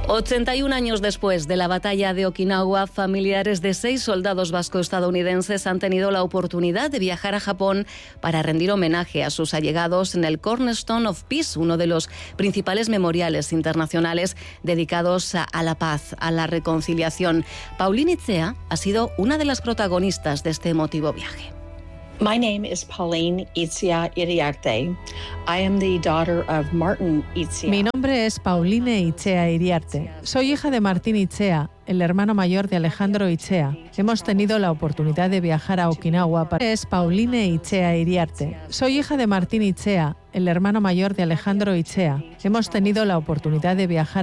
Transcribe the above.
81 años después de la batalla de Okinawa, familiares de 6 soldados vasco-estadounidenses han tenido la oportunidad de viajar a Japón para rendir homenaje a sus allegados en el Cornerstone of Peace, uno de los principales memoriales internacionales dedicados a la paz, a la reconciliación. Pauline Itzea ha sido una de las protagonistas de este emotivo viaje. My name is Pauline Itzea Iriarte. I am the daughter of Martin Itzea. Mi nombre es Pauline Itzea Iriarte. Soy hija de Martín Itzea, el hermano mayor de Alejandro Itzea. Hemos tenido la oportunidad de viajar a Okinawa. Es Pauline Itzea Iriarte. Soy hija de Martín Itzea, el hermano mayor de Alejandro Itzea. Hemos tenido la oportunidad de viajar